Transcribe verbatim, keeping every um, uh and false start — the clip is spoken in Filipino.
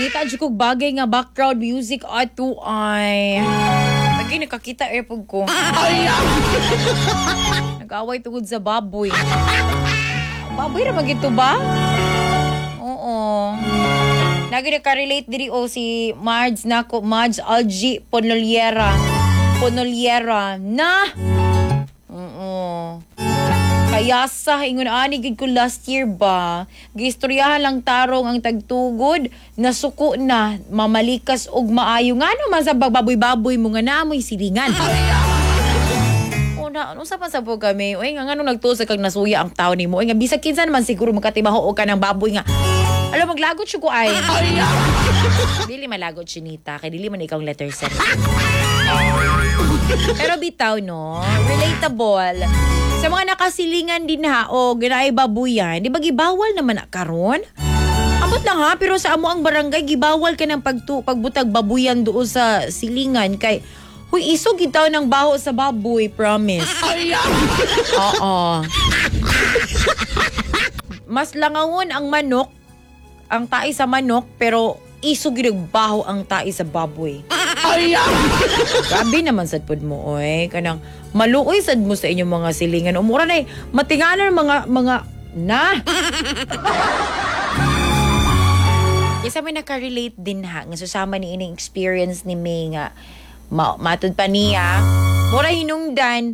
Nangita dyan kong bagay nga background music ato ay. Lagi nakakita airpod ko. Nag-away tungod sa baboy. Baboy na magito ba? Oo. Lagi nakarelate diri o si Marge nako, Marge Algie Ponoliera. Ponoliera na. Oo. Kaya sa ingon ani gid ko last year ba, giistoryahan lang tarong ang tagtugod, nasuko na, mamalikas og maayo ngano man sa baboy-baboy mo nga naamoy silingan. O na, ano sa pasabo kami? Oy nga ngano nagtusa kag nasuya ang tawo nimo? Oy nga bisag kinsa naman siguro magkatimaho og kanang baboy nga. Alam maglagot siya ko ay. Dili malagot chinita kay dili man ikaw letter set. Pero bitaw no, relatable. Sa mga nakasilingan din ha, o ginaay babuyan, di ba gibawal naman na karon? Amot lang ha, pero sa amo ang barangay, gibawal ka ng pagtu, pagbutag babuyan doon sa silingan. Kay, huy, isog itaw ng baho sa baboy, promise. Oo. Mas langangon ang manok, ang tae sa manok, pero isog yung baho ang tae sa baboy. Grabe naman sad pud mo oy, kanang maluoy sad mo sa inyong mga silingan. Umura na eh, matinganan mga mga na. Kisa may nakarelate din ha, nga susama ni ining experience ni May nga ma- matud pa niya. Mura hinungdan